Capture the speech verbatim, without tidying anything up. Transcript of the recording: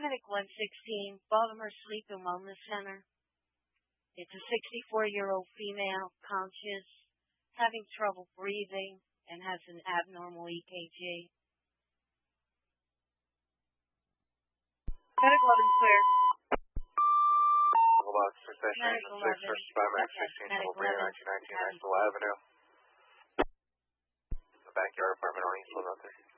Medic one sixteen, Baltimore Sleep and Wellness Center. It's a sixty-four-year-old female, conscious, having trouble breathing, and has an abnormal E K G. Medic eleven clear. Box Station Medic six, eleven. first five Max Okay, sixteen, Medic Double Bree, eleven. nineteen nineteen, Maxwell Avenue. The backyard apartment on East one oh three.